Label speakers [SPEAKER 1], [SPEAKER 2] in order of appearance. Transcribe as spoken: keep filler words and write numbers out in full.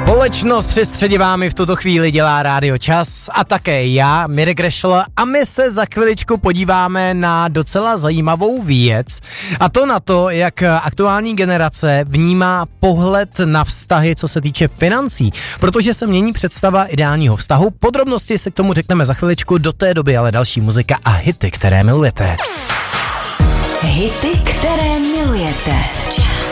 [SPEAKER 1] Společnost při středě vámi v tuto chvíli dělá Rádio Čas a také já, Mirek Rešl, a my se za chviličku podíváme na docela zajímavou věc, a to na to, jak aktuální generace vnímá pohled na vztahy, co se týče financí, protože se mění představa ideálního vztahu. Podrobnosti se k tomu řekneme za chviličku, do té doby ale další muzika a hity, které milujete.
[SPEAKER 2] Hity, které milujete.